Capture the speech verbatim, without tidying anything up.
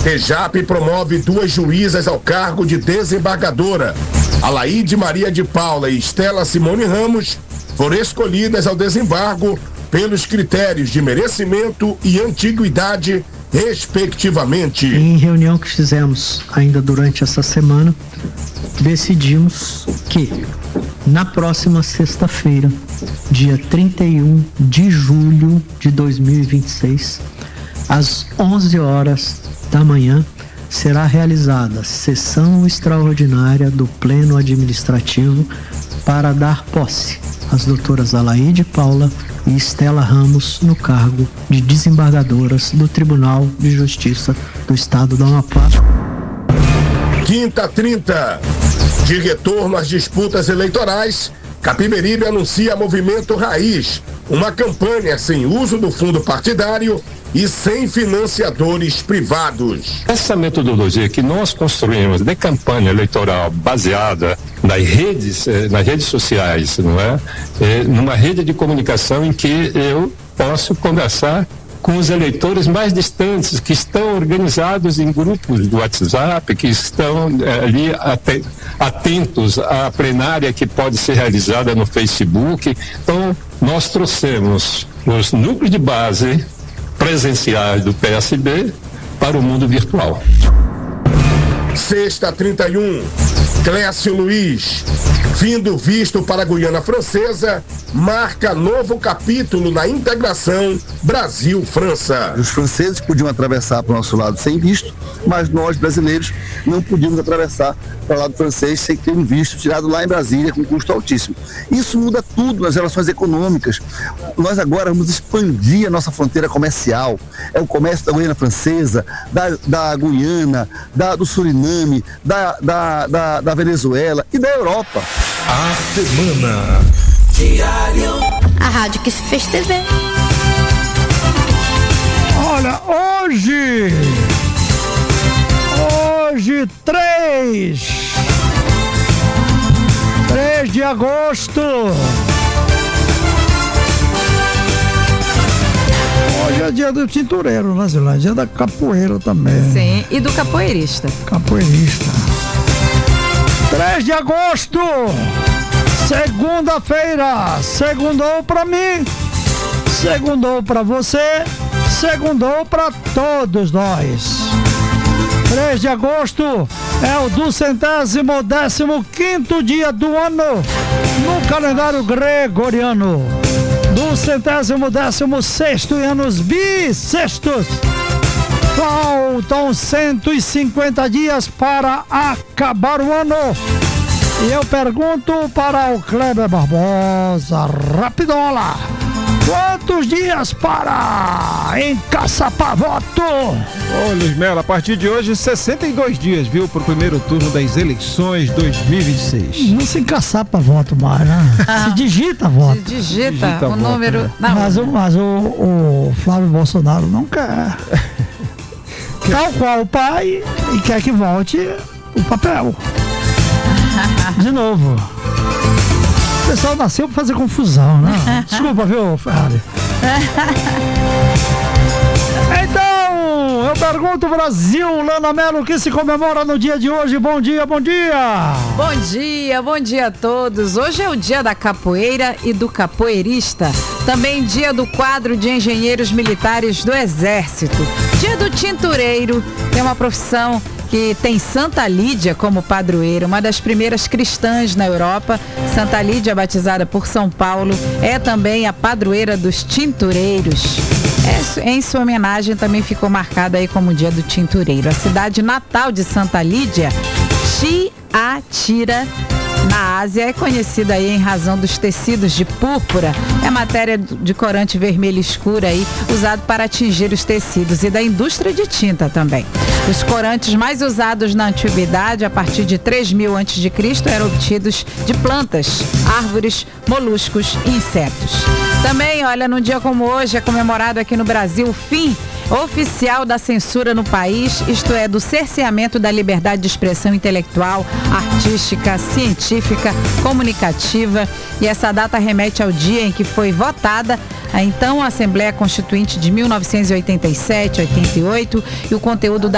FEJAP promove duas juízas ao cargo de desembargadora. Alaide Maria de Paula e Estela Simone Ramos foram escolhidas ao desembargo pelos critérios de merecimento e antiguidade, respectivamente. Em reunião que fizemos ainda durante essa semana, decidimos que na próxima sexta-feira, dia trinta e um de julho de dois mil e vinte e seis, às onze horas da manhã, será realizada sessão extraordinária do Pleno Administrativo para dar posse às doutoras Alaide Paula e Estela Ramos no cargo de desembargadoras do Tribunal de Justiça do Estado do Amapá. Quinta trinta, de retorno às disputas eleitorais, Capiberibe anuncia Movimento Raiz, uma campanha sem uso do fundo partidário e sem financiadores privados. Essa metodologia que nós construímos de campanha eleitoral baseada nas redes, nas redes sociais, não é? É numa rede de comunicação em que eu posso conversar com os eleitores mais distantes, que estão organizados em grupos do WhatsApp, que estão é, ali atentos à plenária que pode ser realizada no Facebook. Então, nós trouxemos os núcleos de base presenciais do P S B para o mundo virtual. Sexta trinta e um, Clécio Luiz, fim do visto para a Guiana Francesa, marca novo capítulo na integração Brasil-França. Os franceses podiam atravessar para o nosso lado sem visto, mas nós, brasileiros, não podíamos atravessar para o lado francês sem ter um visto tirado lá em Brasília com custo altíssimo. Isso muda tudo nas relações econômicas. Nós agora vamos expandir a nossa fronteira comercial. É o comércio da Guiana Francesa, da, da Guiana, da, do Suriname, da, da, da, da Venezuela e da Europa. A semana. Diário. A rádio que se fez T V. Olha, hoje, hoje três, três de agosto, hoje é dia do cintureiro, né, Zilã? Dia da capoeira também. Sim, e do capoeirista. Capoeirista. três de agosto, segunda-feira, segundou pra mim, segundou pra você, segundou pra todos nós. três de agosto é o duzentésimo décimo quinto dia do ano no calendário gregoriano. Duzentésimo décimo sexto em anos bissextos. Faltam cento e cinquenta dias para acabar o ano. E eu pergunto para o Kleber Barbosa, rapidola, quantos dias para encaçapar voto? Ô Luiz Melo, a partir de hoje, sessenta e dois dias, viu, pro primeiro turno das eleições dois mil e vinte e seis. Não se encaçapa voto mais, né? Ah, se digita voto. Se digita, digita o voto, número... Né? Não. Mas, o, mas o, o Flávio Bolsonaro não quer. Tal qual o pai, e quer que volte o papel. De novo. O pessoal nasceu pra fazer confusão, né? Desculpa, viu, Ferrari? Então, eu pergunto, Brasil, Lana Mello, o que se comemora no dia de hoje? Bom dia, bom dia! Bom dia, bom dia a todos. Hoje é o dia da capoeira e do capoeirista. Também dia do quadro de engenheiros militares do Exército. Dia do tintureiro, que é uma profissão que tem Santa Lídia como padroeira, uma das primeiras cristãs na Europa. Santa Lídia, batizada por São Paulo, é também a padroeira dos tintureiros. É, em sua homenagem também ficou marcada aí como o dia do tintureiro. A cidade natal de Santa Lídia, Tiatira, na Ásia, é conhecida aí em razão dos tecidos de púrpura, é matéria de corante vermelho escuro aí, usado para atingir os tecidos, e da indústria de tinta também. Os corantes mais usados na antiguidade, a partir de três mil antes de Cristo, eram obtidos de plantas, árvores, moluscos e insetos. Também, olha, num dia como hoje, é comemorado aqui no Brasil o fim oficial da censura no país, isto é, do cerceamento da liberdade de expressão intelectual, artística, científica, comunicativa. E essa data remete ao dia em que foi votada a então Assembleia Constituinte de mil novecentos e oitenta e sete, oitenta e oito, e o conteúdo da